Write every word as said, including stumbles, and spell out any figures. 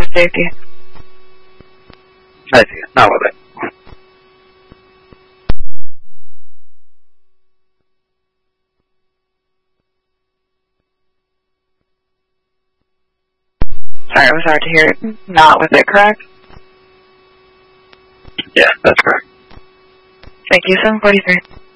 safety. I see it. Not with it. Sorry, it was hard to hear. Not with it, correct? Yeah, that's correct. Thank you, seven forty-three.